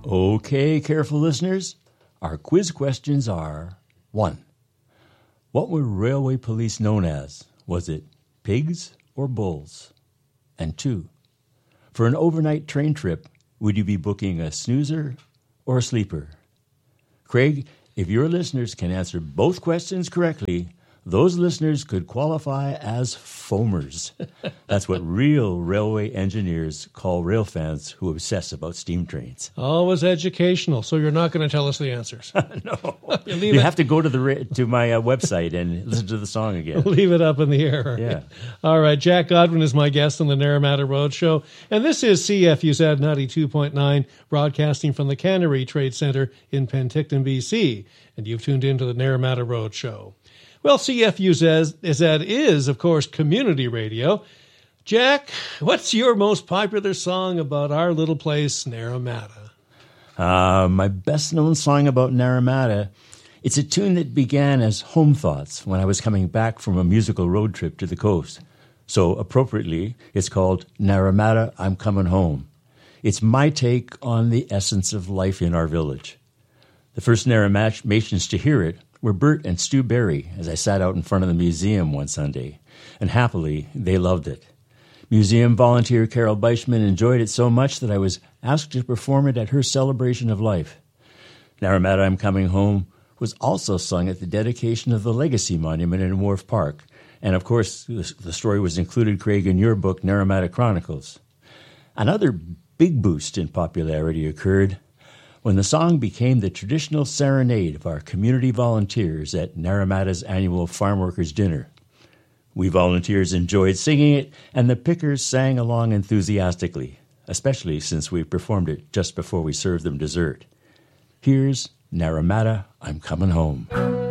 Okay, careful listeners. Our quiz questions are: 1. What were railway police known as? Was it pigs or bulls? And 2. For an overnight train trip, would you be booking a snoozer or a sleeper? Craig, if your listeners can answer both questions correctly, those listeners could qualify as foamers. That's what real railway engineers call rail fans who obsess about steam trains. Always educational, so you're not going to tell us the answers. No. You have to go to my website and listen to the song again. Leave it up in the air. Yeah. All right, Jack Godwin is my guest on the Naramata Roadshow, and this is CFUZ 92.9, broadcasting from the Cannery Trade Center in Penticton, BC, and you've tuned into the Naramata Roadshow. Well, CFUZ is, of course, community radio. Jack, what's your most popular song about our little place, Naramata? My best-known song about Naramata, it's a tune that began as home thoughts when I was coming back from a musical road trip to the coast. So, appropriately, it's called Naramata, I'm Coming Home. It's my take on the essence of life in our village. The first Naramatians to hear it were Bert and Stu Berry as I sat out in front of the museum one Sunday, and happily, they loved it. Museum volunteer Carol Beischman enjoyed it so much that I was asked to perform it at her celebration of life. Naramata, I'm Coming Home was also sung at the dedication of the Legacy Monument in Wharf Park, and of course, the story was included, Craig, in your book, Naramata Chronicles. Another big boost in popularity occurred when the song became the traditional serenade of our community volunteers at Naramata's annual Farm Workers' Dinner. We volunteers enjoyed singing it, and the pickers sang along enthusiastically, especially since we performed it just before we served them dessert. Here's Naramata, I'm Coming Home.